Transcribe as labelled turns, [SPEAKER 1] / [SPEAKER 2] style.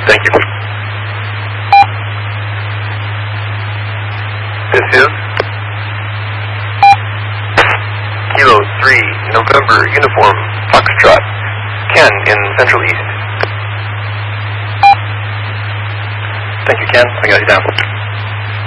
[SPEAKER 1] Thank you. This is Kilo 3, November, Uniform, Foxtrot, Ken in Central East. Thank you, Ken. I got you down.